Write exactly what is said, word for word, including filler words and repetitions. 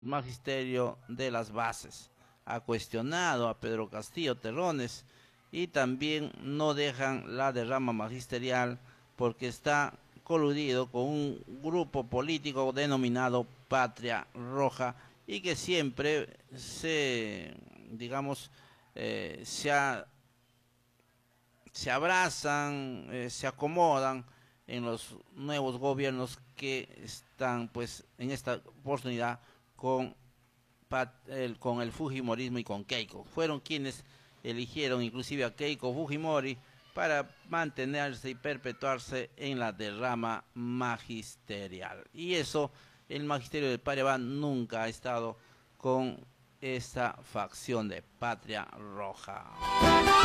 magisterio de las bases. Ha cuestionado a Pedro Castillo Terrones y también no dejan la derrama magisterial porque está coludido con un grupo político denominado Patria Roja y que siempre se, digamos, eh, se, a, se abrazan, eh, se acomodan en los nuevos gobiernos que están, pues, en esta oportunidad con, el, con el Fujimorismo y con Keiko. Fueron quienes eligieron inclusive a Keiko Fujimori para mantenerse y perpetuarse en la derrama magisterial. Y eso, el magisterio de Pareban nunca ha estado con esta facción de Patria Roja.